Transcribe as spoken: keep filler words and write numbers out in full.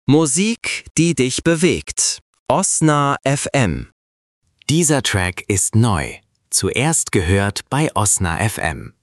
Musik, die dich bewegt. Osna F M. Dieser Track ist neu. Zuerst gehört bei Osna F M.